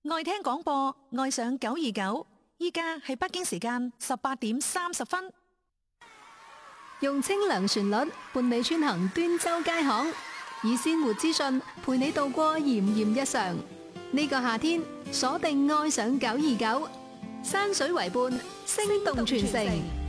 愛聽廣播，愛上929。依家係北京時間18點30分。 用清涼旋律伴你穿行端州街巷，以鮮活資訊陪你度過炎炎日常。呢個夏天，鎖定愛上929，山水為伴，聲動全城。